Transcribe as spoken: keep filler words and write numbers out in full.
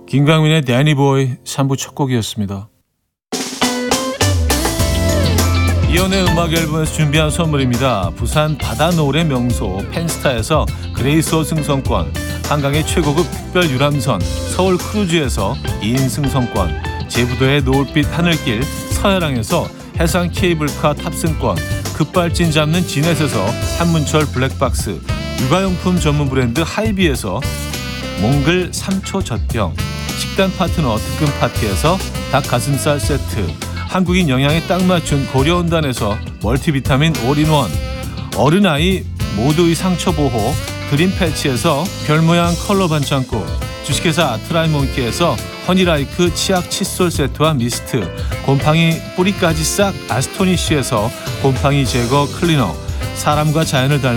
김강민의 데니보이 삼 부 첫 곡이었습니다. 이연의 음악 앨범에서 준비한 선물입니다. 부산 바다노을의 명소 펜스타에서 그레이스호 승선권, 한강의 최고급 특별 유람선 서울 크루즈에서 이 인 승선권, 제부도의 노을빛 하늘길 서해랑에서 해상 케이블카 탑승권, 급발진 잡는 지넷에서 한문철 블랙박스, 육아용품 전문 브랜드 하이비에서 몽글 삼초 젖병, 식단 파트너 특급 파티에서 닭가슴살 세트, 한국인 영양에 딱 맞춘 고려온단에서 멀티비타민 올인원, 어른아이 모두의 상처보호 그린 패치에서 별모양 컬러 반창고, 주식회사 아트라이몬키에서 허니라이크 치약 칫솔 세트와 미스트, 곰팡이 뿌리까지 싹 아스토니쉬에서 곰팡이 제거 클리너, 사람과 자연을 닮은